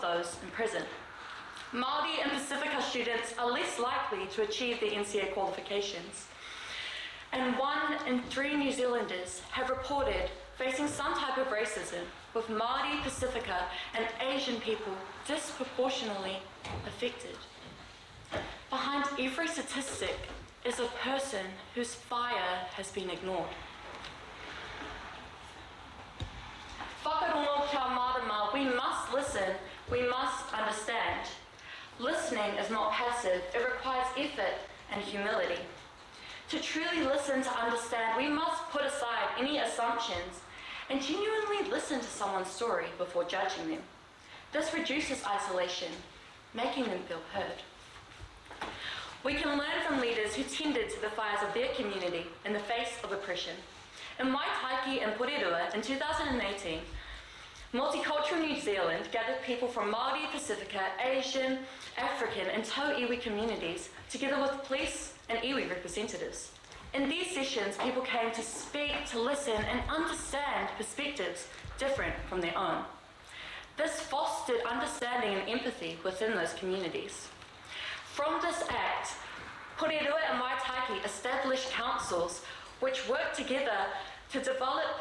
those in prison. Māori and Pacifica students are less likely to achieve their NCA qualifications. And 1 in 3 New Zealanders have reported facing some type of racism, with Māori, Pacifica and Asian people disproportionately affected. Behind every statistic is a person whose fire has been ignored. Whakarongo kia marama, we must listen, we must understand. Listening is not passive, it requires effort and humility. To truly listen to understand, we must put aside any assumptions and genuinely listen to someone's story before judging them. This reduces isolation, making them feel heard. We can learn from leaders who tended to the fires of their community in the face of oppression. In Waitaki and Porirua in 2018, Multicultural New Zealand gathered people from Māori, Pacifica, Asian, African and Tau iwi communities together with police and iwi representatives. In these sessions, people came to speak, to listen and understand perspectives different from their own. This fostered understanding and empathy within those communities. From this act, Porirua and Waitaki established councils which work together to develop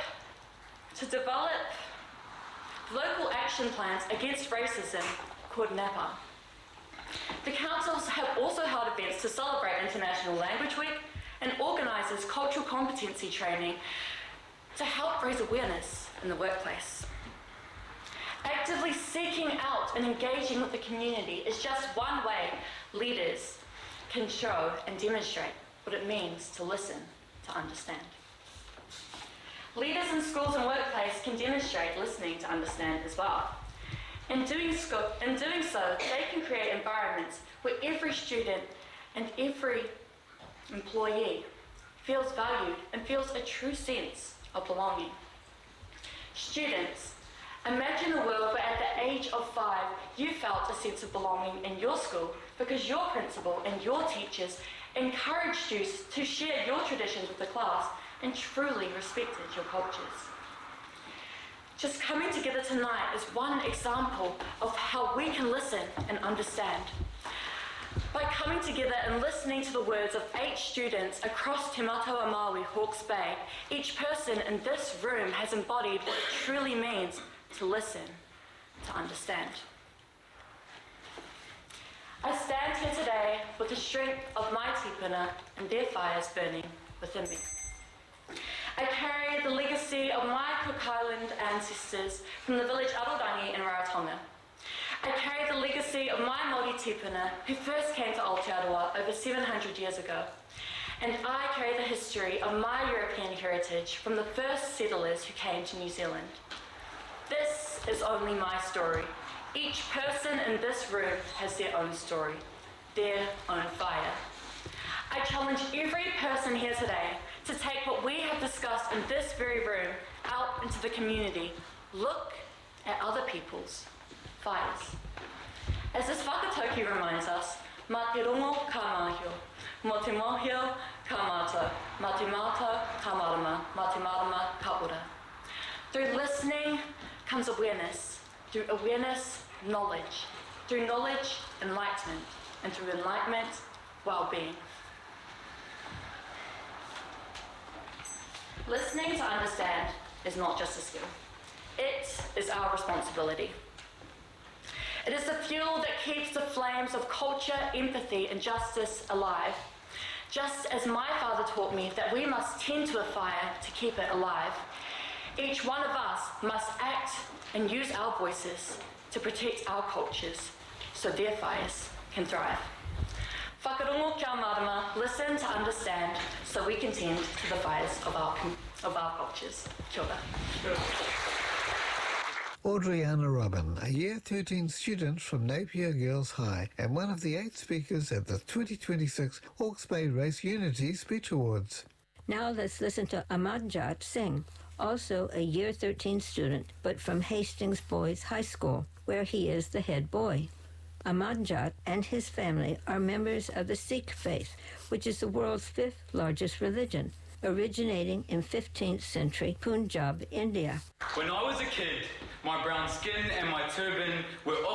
local action plans against racism called NAPA. The councils have also held events to celebrate International Language Week and organises cultural competency training to help raise awareness in the workplace. Actively seeking out and engaging with the community is just one way leaders can show and demonstrate what it means to listen, to understand. Leaders in schools and workplace can demonstrate listening to understand as well. In doing so, they can create environments where every student and every employee feels valued and feels a true sense of belonging. Students, imagine a world where at the age of 5 you felt a sense of belonging in your school because your principal and your teachers encouraged you to share your traditions with the class and truly respected your cultures. Just coming together tonight is one example of how we can listen and understand. By coming together and listening to the words of 8 students across Te Matawa Māui, Hawke's Bay, each person in this room has embodied what it truly means to listen, to understand. I stand here today with the strength of my tipuna and their fires burning within me. I carry the legacy of my Cook Island ancestors from the village Arorangi in Rarotonga. I carry the legacy of my Māori tipuna who first came to Aotearoa over 700 years ago. And I carry the history of my European heritage from the first settlers who came to New Zealand. This is only my story. Each person in this room has their own story, their own fire. I challenge every person here today to take what we have discussed in this very room out into the community. Look at other people's fires. As this whakatauki reminds us, mā te rongo ka mahio, mō te mohio ka mata, mā te mata ka marama, mā te marama ka ora. Through listening comes awareness. Through awareness, knowledge. Through knowledge, enlightenment. And through enlightenment, well-being. Listening to understand is not just a skill. It is our responsibility. It is the fuel that keeps the flames of culture, empathy, and justice alive. Just as my father taught me that we must tend to a fire to keep it alive, each one of us must act and use our voices to protect our cultures so their fires can thrive. Whakarongo kia marama, listen to understand so we can tend to the fires of our cultures. Kia ora. Audriana Robin, a Year 13 student from Napier Girls High and one of the 8 speakers at the 2026 Hawke's Bay Race Unity Speech Awards. Now let's listen to Amadjot sing, also a Year 13 student, but from Hastings Boys High School, where he is the head boy. Amadjot and his family are members of the Sikh faith, which is the world's 5th largest religion, originating in 15th century Punjab, India. When I was a kid, my brown skin and my turban were